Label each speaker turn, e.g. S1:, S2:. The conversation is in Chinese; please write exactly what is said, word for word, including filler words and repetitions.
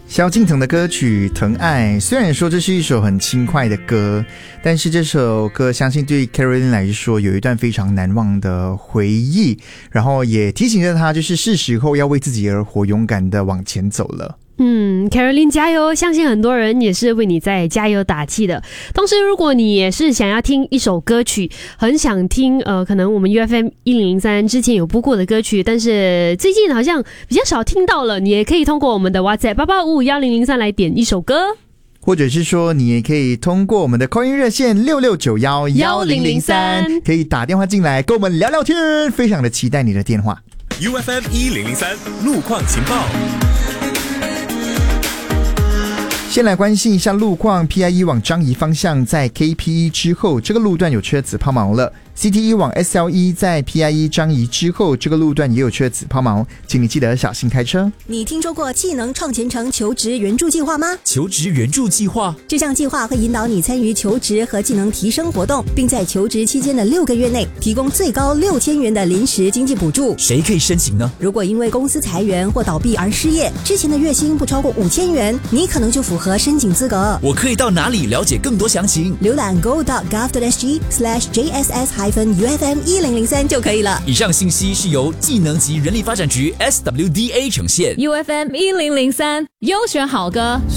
S1: 萧敬腾的歌曲《疼爱》，虽然说这是一首很轻快的歌，但是这首歌相信对 Caroline 来说有一段非常难忘的回忆，然后也提醒着她，就是是时候要为自己而活，勇敢的往前走了。
S2: 嗯 Caroline 加油，相信很多人也是为你在加油打气的。同时如果你也是想要听一首歌曲，很想听呃，可能我们 U F M 一零零三之前有播过的歌曲，但是最近好像比较少听到了，你也可以通过我们的 WhatsApp 八八五五一零零三来点一首歌，
S1: 或者是说你也可以通过我们的 call in 热线六六九一一零零三可以打电话进来跟我们聊聊天，非常的期待你的电话。
S3: U F M 一零零三路况情报。
S1: 先来关心一下路况 ，P I E 往樟宜方向在 K P E 之后，这个路段有车子抛锚了。C T E 往 S L E 在 P I E 樟宜之后，这个路段也有车子抛锚，请你记得小心开车。
S4: 你听说过技能创前程求职援助计划吗？
S5: 求职援助计划，
S4: 这项计划会引导你参与求职和技能提升活动，并在求职期间的六个月内提供最高六千元的临时经济补助。
S5: 谁可以申请呢？
S4: 如果因为公司裁员或倒闭而失业，之前的月薪不超过五千元，你可能就符合申请资格。
S5: 我可以到哪里了解更多详情？
S4: 浏览 go dot gov dot s g slash j s s hyphen u f m 一零零三就可以了。
S5: 以上信息是由技能及人力发展局 S W D A 呈现。
S6: U F M 一零零三优选好歌。